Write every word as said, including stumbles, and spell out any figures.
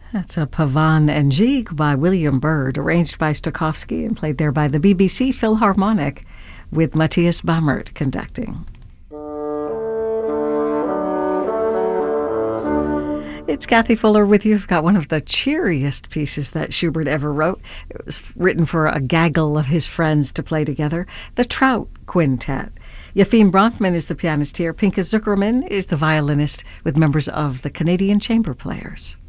That's a Pavan and Gigue by William Byrd, arranged by Stokowski and played there by the B B C Philharmonic, with Matthias Bammert conducting. It's Kathy Fuller with you. I've got one of the cheeriest pieces that Schubert ever wrote. It was written for a gaggle of his friends to play together, the Trout Quintet. Yefim Brontman is the pianist here. Pinchas Zuckerman is the violinist with members of the Canadian Chamber Players.